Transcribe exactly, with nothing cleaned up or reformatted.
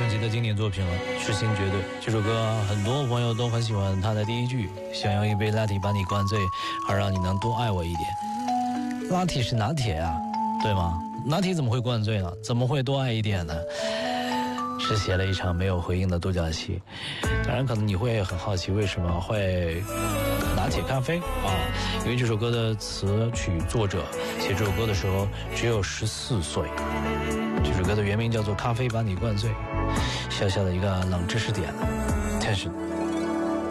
等级的经典作品了，痴心绝对。这首歌很多朋友都很喜欢它的第一句，想要一杯拿铁把你灌醉，还让你能多爱我一点。拿铁是拿铁啊，对吗？拿铁怎么会灌醉呢？怎么会多爱一点呢？是写了一场没有回应的独角戏。当然可能你会很好奇为什么会拿铁咖啡啊？因为这首歌的词曲作者写这首歌的时候只有十四岁。这首歌的原名叫做《咖啡把你灌醉》，小小的一个冷知识点了。但是